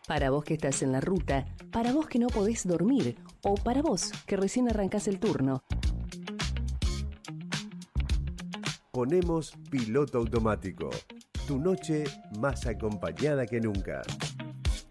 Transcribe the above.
Para vos que estás en la ruta, para vos que no podés dormir o para vos que recién arrancás el turno. Ponemos piloto automático. Tu noche más acompañada que nunca.